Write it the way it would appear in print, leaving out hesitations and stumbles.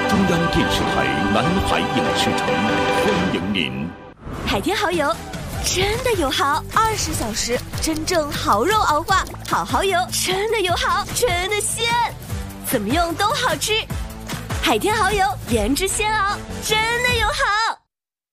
中央电视台南海影视城欢迎您。 海天蚝油真的有蚝，20小时真正蚝肉熬化，好蚝油真的有蚝，真的鲜，怎么用都好吃。海天蚝油原汁鲜熬，真的有蚝。